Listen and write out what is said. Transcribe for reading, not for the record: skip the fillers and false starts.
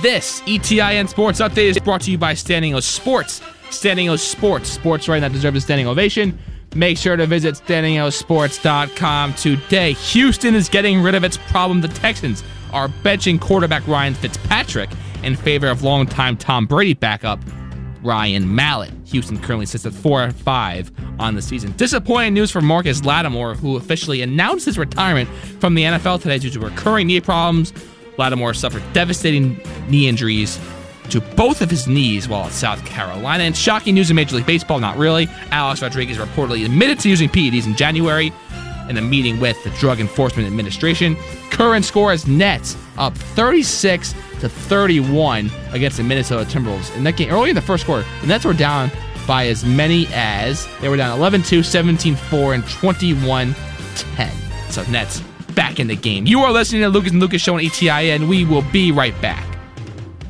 This ETIN Sports Update is brought to you by Standing O Sports. Standing O Sports, sports right that deserve a standing ovation. Make sure to visit standingosports.com today. Houston is getting rid of its problem. The Texans are benching quarterback Ryan Fitzpatrick in favor of longtime Tom Brady backup Ryan Mallett. Houston currently sits at 4-5 on the season. Disappointing news for Marcus Lattimore, who officially announced his retirement from the NFL today due to recurring knee problems. Lattimore suffered devastating knee injuries to both of his knees while at South Carolina. And shocking news in Major League Baseball, not really. Alex Rodriguez reportedly admitted to using PEDs in January in a meeting with the Drug Enforcement Administration. Current score is Nets up 36-31 against the Minnesota Timberwolves. In that game, early in the first quarter, the Nets were down by as many as, they were down 11-2, 17-4, and 21-10. So Nets back in the game. You are listening to Lucas and Lucas Show on ETIN. We will be right back.